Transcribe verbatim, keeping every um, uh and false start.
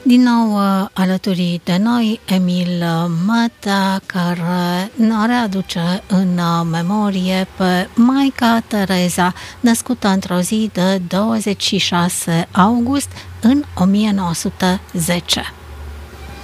Din nou alături de noi Emil Măta, care ne readuce în memorie pe Maica Tereza, născută într-o zi de douăzeci și șase august în o mie nouă sute zece.